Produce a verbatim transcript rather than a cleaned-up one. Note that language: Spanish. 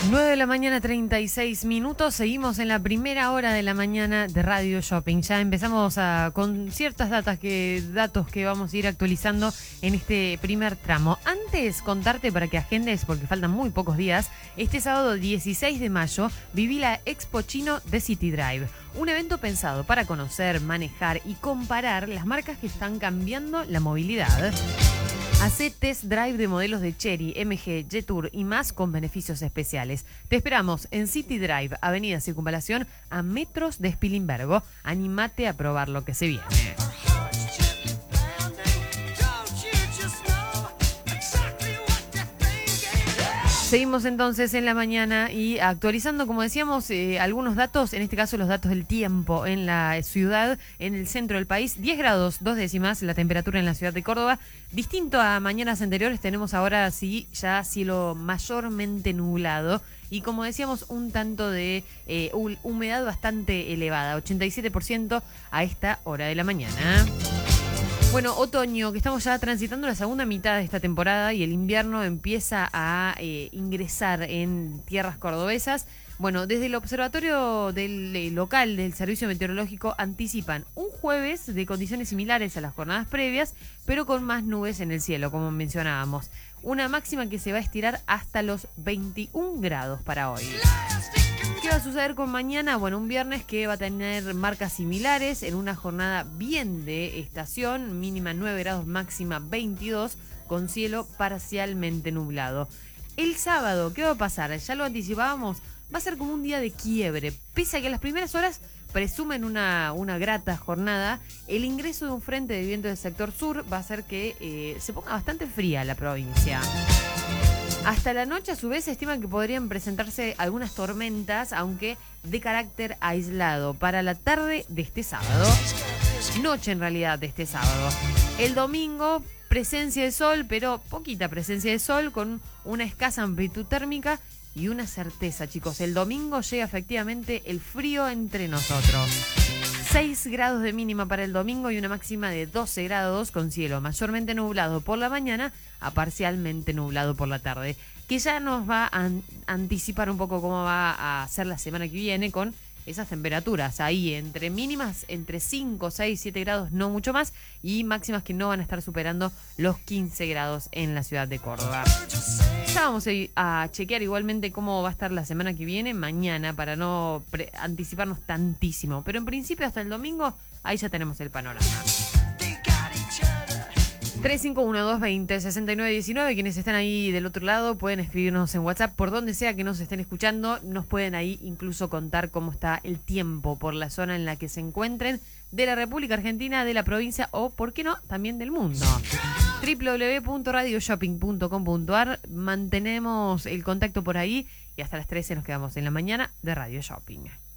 nueve de la mañana, treinta y seis minutos. Seguimos en la primera hora de la mañana de Radio Shopping. Ya empezamos a, con ciertas datas que, datos que vamos a ir actualizando en este primer tramo. Antes, contarte para que agendes, porque faltan muy pocos días, este sábado dieciséis de mayo viví la Expo Chino de City Drive. Un evento pensado para conocer, manejar y comparar las marcas que están cambiando la movilidad. Hacé test drive de modelos de Chery, M G, Jetour y más con beneficios especiales. Te esperamos en City Drive, Avenida Circunvalación, a metros de Spilimbergo. Anímate a probar lo que se viene. Seguimos entonces en la mañana y actualizando, como decíamos, eh, algunos datos, en este caso los datos del tiempo en la ciudad, en el centro del país. diez grados, dos décimas la temperatura en la ciudad de Córdoba. Distinto a mañanas anteriores, tenemos ahora sí ya cielo mayormente nublado y, como decíamos, un tanto de eh, humedad bastante elevada, ochenta y siete por ciento a esta hora de la mañana. Bueno, otoño, que estamos ya transitando la segunda mitad de esta temporada y el invierno empieza a eh, ingresar en tierras cordobesas. Bueno, desde el observatorio del eh, local del Servicio Meteorológico anticipan un jueves de condiciones similares a las jornadas previas, pero con más nubes en el cielo, como mencionábamos. Una máxima que se va a estirar hasta los veintiún grados para hoy. ¿Qué va a suceder con mañana? Bueno, un viernes que va a tener marcas similares en una jornada bien de estación, mínima nueve grados, máxima veintidós, con cielo parcialmente nublado. El sábado, ¿qué va a pasar? Ya lo anticipábamos, va a ser como un día de quiebre. Pese a que las primeras horas presumen una, una grata jornada, el ingreso de un frente de viento del sector sur va a hacer que eh, se ponga bastante fría la provincia. Hasta la noche, a su vez, se estima que podrían presentarse algunas tormentas, aunque de carácter aislado, para la tarde de este sábado. Noche, en realidad, de este sábado. El domingo, presencia de sol, pero poquita presencia de sol, con una escasa amplitud térmica y una certeza, chicos. El domingo llega efectivamente el frío entre nosotros. seis grados de mínima para el domingo y una máxima de doce grados, con cielo mayormente nublado por la mañana a parcialmente nublado por la tarde, que ya nos va a an- anticipar un poco cómo va a ser la semana que viene con esas temperaturas ahí entre mínimas, entre cinco, seis, siete grados, no mucho más, y máximas que no van a estar superando los quince grados en la ciudad de Córdoba. Ya vamos a, ir a chequear igualmente cómo va a estar la semana que viene, mañana, para no pre- anticiparnos tantísimo. Pero en principio hasta el domingo, ahí ya tenemos el panorama. tres cinco uno, dos dos cero, seis nueve uno nueve. Quienes están ahí del otro lado pueden escribirnos en WhatsApp por donde sea que nos estén escuchando. Nos pueden ahí incluso contar cómo está el tiempo por la zona en la que se encuentren de la República Argentina, de la provincia o, por qué no, también del mundo. doble u doble u doble u punto radio shopping punto com punto a r. Mantenemos el contacto por ahí y hasta las trece nos quedamos en la mañana de Radio Shopping.